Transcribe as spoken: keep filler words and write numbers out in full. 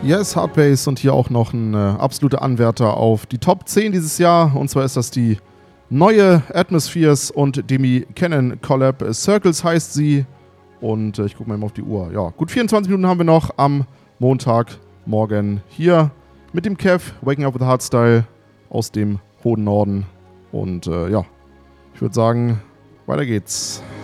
Yes, Hardbase und hier auch noch ein äh, absoluter Anwärter auf die Top zehn dieses Jahr. Und zwar ist das die neue Atmospheres und Demi Cannon Collab. Circles heißt sie. Und äh, ich gucke mal eben auf die Uhr. Ja, gut vierundzwanzig Minuten haben wir noch am Montagmorgen hier mit dem Kev, Waking Up with Hardstyle aus dem hohen Norden. Und äh, ja, ich würde sagen, weiter geht's.